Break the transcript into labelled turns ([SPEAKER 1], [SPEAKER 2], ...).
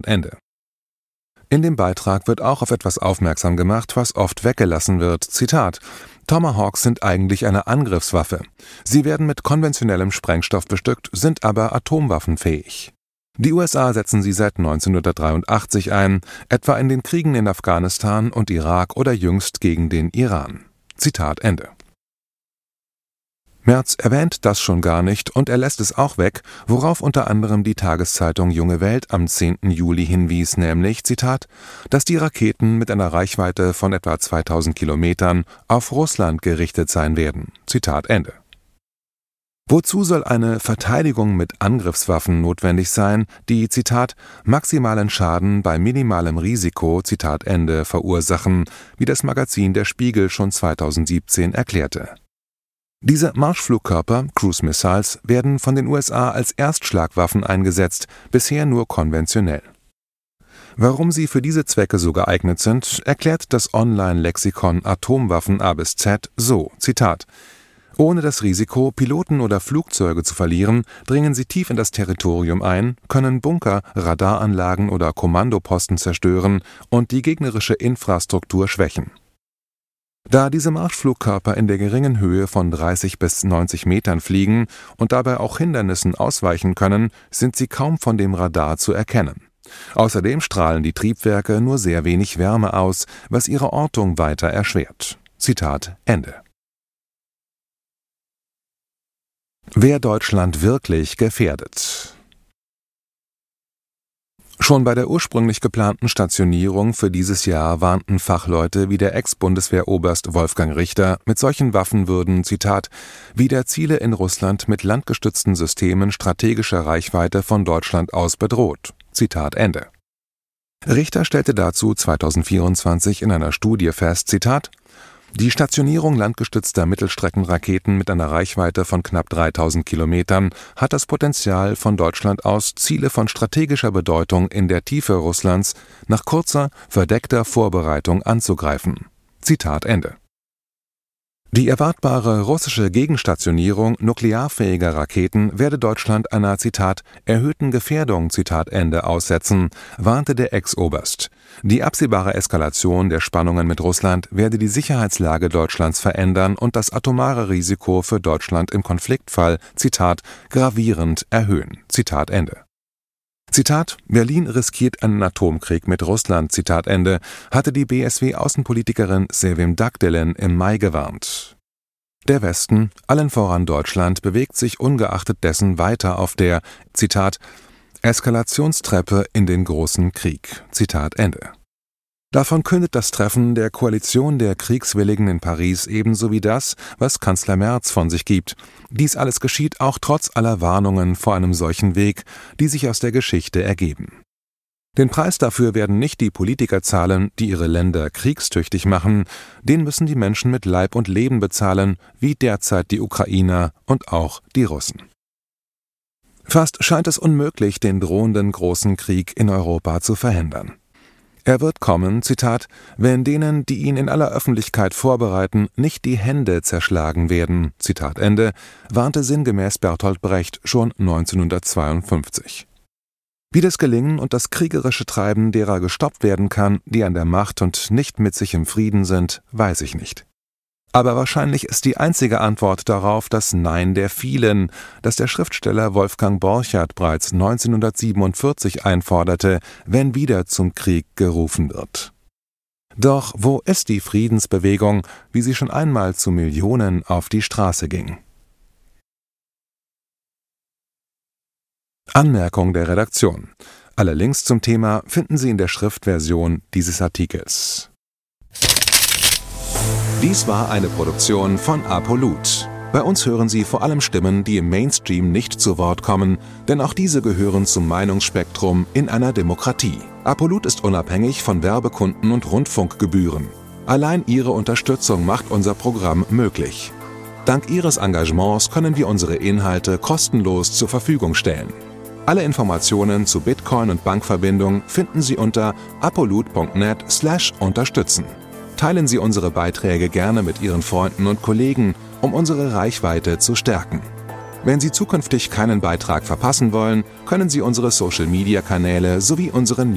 [SPEAKER 1] Ende. In dem Beitrag wird auch auf etwas aufmerksam gemacht, was oft weggelassen wird. Zitat: Tomahawks sind eigentlich eine Angriffswaffe. Sie werden mit konventionellem Sprengstoff bestückt, sind aber atomwaffenfähig. Die USA setzen sie seit 1983 ein, etwa in den Kriegen in Afghanistan und Irak oder jüngst gegen den Iran. Zitat Ende. Merz erwähnt das schon gar nicht und er lässt es auch weg, worauf unter anderem die Tageszeitung Junge Welt am 10. Juli hinwies, nämlich, Zitat, dass die Raketen mit einer Reichweite von etwa 2000 Kilometern auf Russland gerichtet sein werden. Zitat Ende. Wozu soll eine Verteidigung mit Angriffswaffen notwendig sein, die, Zitat, maximalen Schaden bei minimalem Risiko, Zitat Ende, verursachen, wie das Magazin Der Spiegel schon 2017 erklärte. Diese Marschflugkörper, Cruise Missiles, werden von den USA als Erstschlagwaffen eingesetzt, bisher nur konventionell. Warum sie für diese Zwecke so geeignet sind, erklärt das Online-Lexikon Atomwaffen A bis Z so, Zitat: Ohne das Risiko, Piloten oder Flugzeuge zu verlieren, dringen sie tief in das Territorium ein, können Bunker, Radaranlagen oder Kommandoposten zerstören und die gegnerische Infrastruktur schwächen. Da diese Marschflugkörper in der geringen Höhe von 30 bis 90 Metern fliegen und dabei auch Hindernissen ausweichen können, sind sie kaum von dem Radar zu erkennen. Außerdem strahlen die Triebwerke nur sehr wenig Wärme aus, was ihre Ortung weiter erschwert. Zitat Ende. Wer Deutschland wirklich gefährdet. Schon bei der ursprünglich geplanten Stationierung für dieses Jahr warnten Fachleute wie der Ex-Bundeswehroberst Wolfgang Richter, mit solchen Waffen würden, Zitat, wieder Ziele in Russland mit landgestützten Systemen strategischer Reichweite von Deutschland aus bedroht. Zitat Ende. Richter stellte dazu 2024 in einer Studie fest, Zitat, die Stationierung landgestützter Mittelstreckenraketen mit einer Reichweite von knapp 3000 Kilometern hat das Potenzial, von Deutschland aus Ziele von strategischer Bedeutung in der Tiefe Russlands nach kurzer, verdeckter Vorbereitung anzugreifen. Zitat Ende. Die erwartbare russische Gegenstationierung nuklearfähiger Raketen werde Deutschland einer, Zitat, erhöhten Gefährdung, Zitat Ende, aussetzen, warnte der Ex-Oberst. Die absehbare Eskalation der Spannungen mit Russland werde die Sicherheitslage Deutschlands verändern und das atomare Risiko für Deutschland im Konfliktfall, Zitat, gravierend erhöhen. Zitat Ende. Zitat: Berlin riskiert einen Atomkrieg mit Russland, Zitat Ende, hatte die BSW-Außenpolitikerin Sevim Dagdelen im Mai gewarnt. Der Westen, allen voran Deutschland, bewegt sich ungeachtet dessen weiter auf der, Zitat, Eskalationstreppe in den großen Krieg, Zitat Ende. Davon kündet das Treffen der Koalition der Kriegswilligen in Paris ebenso wie das, was Kanzler Merz von sich gibt. Dies alles geschieht auch trotz aller Warnungen vor einem solchen Weg, die sich aus der Geschichte ergeben. Den Preis dafür werden nicht die Politiker zahlen, die ihre Länder kriegstüchtig machen, den müssen die Menschen mit Leib und Leben bezahlen, wie derzeit die Ukrainer und auch die Russen. Fast scheint es unmöglich, den drohenden großen Krieg in Europa zu verhindern. Er wird kommen, Zitat, wenn denen, die ihn in aller Öffentlichkeit vorbereiten, nicht die Hände zerschlagen werden, Zitat Ende, warnte sinngemäß Bertolt Brecht schon 1952. Wie das gelingen und das kriegerische Treiben derer gestoppt werden kann, die an der Macht und nicht mit sich im Frieden sind, weiß ich nicht. Aber wahrscheinlich ist die einzige Antwort darauf das Nein der vielen, das der Schriftsteller Wolfgang Borchardt bereits 1947 einforderte, wenn wieder zum Krieg gerufen wird. Doch wo ist die Friedensbewegung, wie sie schon einmal zu Millionen auf die Straße ging? Anmerkung der Redaktion. Alle Links zum Thema finden Sie in der Schriftversion dieses Artikels. Dies war eine Produktion von Apolut. Bei uns hören Sie vor allem Stimmen, die im Mainstream nicht zu Wort kommen, denn auch diese gehören zum Meinungsspektrum in einer Demokratie. Apolut ist unabhängig von Werbekunden und Rundfunkgebühren. Allein Ihre Unterstützung macht unser Programm möglich. Dank Ihres Engagements können wir unsere Inhalte kostenlos zur Verfügung stellen. Alle Informationen zu Bitcoin und Bankverbindung finden Sie unter apolut.net/unterstützen. Teilen Sie unsere Beiträge gerne mit Ihren Freunden und Kollegen, um unsere Reichweite zu stärken. Wenn Sie zukünftig keinen Beitrag verpassen wollen, können Sie unsere Social-Media-Kanäle sowie unseren